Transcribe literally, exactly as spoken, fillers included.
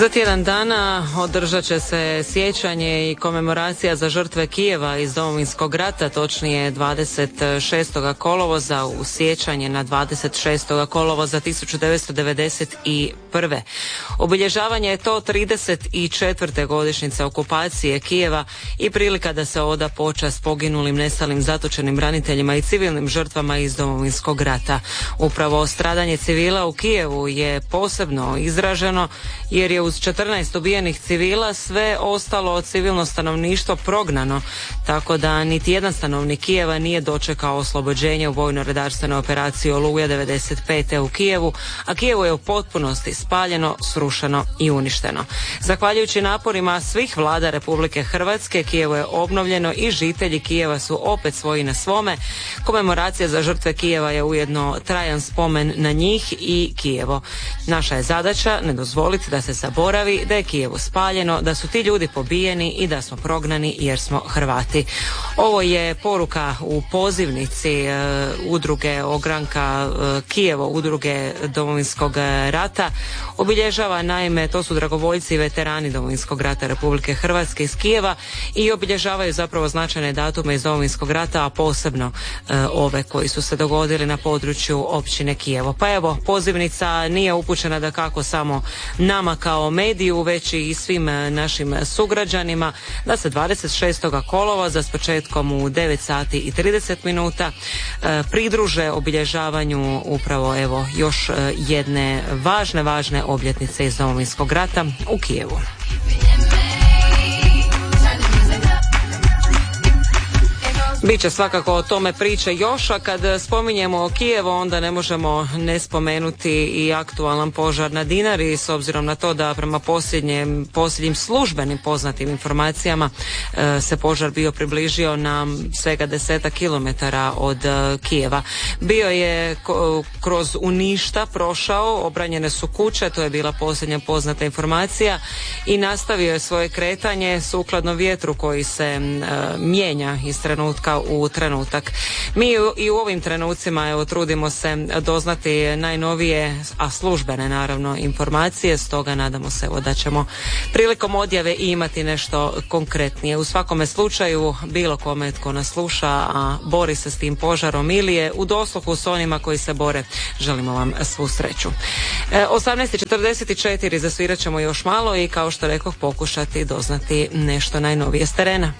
Za tjedan dana održat će se sjećanje i komemoracija za žrtve Kijeva iz Domovinskog rata, točnije dvadeset šestog kolovoza u sjećanje na dvadeset šestog kolovoza tisuću devetsto devedeset prve. Obilježavanje je to trideset četvrte godišnjice okupacije Kijeva i prilika da se oda počast poginulim, nestalim, zatočenim braniteljima i civilnim žrtvama iz Domovinskog rata. Upravo stradanje civila u Kijevu je posebno izraženo jer je uz četrnaest ubijenih civila sve ostalo civilno stanovništvo prognano, tako da niti jedan stanovnik Kijeva nije dočekao oslobođenje u vojno-redarstvenoj operaciji Oluja devedeset pete u Kijevu, a Kijevo je u potpunosti spaljeno, srušeno i uništeno. Zahvaljujući naporima svih vlada Republike Hrvatske, Kijevo je obnovljeno i žitelji Kijeva su opet svoji na svome. Komemoracija za žrtve Kijeva je ujedno trajan spomen na njih i Kijevo. Naša je zadaća ne dozvoliti da se zaboravi da je Kijevo spaljeno, da su ti ljudi pobijeni i da smo prognani jer smo Hrvati. Ovo je poruka u pozivnici e, udruge Ogranka e, Kijevo, udruge Domovinskog rata. Obilježava, naime, to su dragovoljci i veterani Domovinskog rata Republike Hrvatske iz Kijeva i obilježavaju zapravo značajne datume iz Domovinskog rata, a posebno e, ove koji su se dogodili na području općine Kijevo. Pa evo, pozivnica nije upućena da kako samo nama kao mediju, već i svim našim sugrađanima da se dvadeset šestog kolovoza s početkom u devet sati i trideset minuta e, pridruže obilježavanju upravo evo još jedne važne, važne obljetnice iz Domovinskog rata u Kijevu. Biće svakako o tome priče još, a kad spominjemo Kijevo onda ne možemo ne spomenuti i aktualan požar na Dinari, s obzirom na to da prema posljednjim, posljednjim službenim poznatim informacijama e, se požar bio približio na svega desetak kilometara od e, Kijeva. Bio je ko, kroz Uništa prošao, obranjene su kuće, to je bila posljednja poznata informacija, i nastavio je svoje kretanje sukladno vjetru koji se e, mijenja iz trenutka u trenutak. Mi i u ovim trenucima evo trudimo se doznati najnovije, a službene naravno, informacije, stoga nadamo se evo da ćemo prilikom odjave imati nešto konkretnije. U svakome slučaju, bilo kome tko nas sluša, a bori se s tim požarom ili je u dosluhu s onima koji se bore, želimo vam svu sreću. E, osamnaest i četrdeset četiri zasvirat ćemo još malo i kao što rekoh pokušati doznati nešto najnovije s terena.